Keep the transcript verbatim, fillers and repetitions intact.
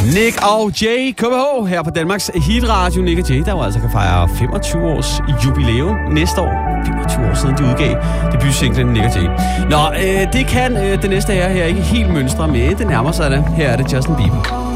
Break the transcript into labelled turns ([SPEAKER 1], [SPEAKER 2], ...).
[SPEAKER 1] Nick og Jay, K B H, her på Danmarks hitradio. Nick og Jay, der jo altså kan fejre femogtyve års jubilæum næste år. femogtyve år siden de udgav debutsinglen Nick og Jay. Nå, øh, det kan øh, det næste her, her ikke helt mønstre med. Det nærmer sig det. Her er det Justin Bieber.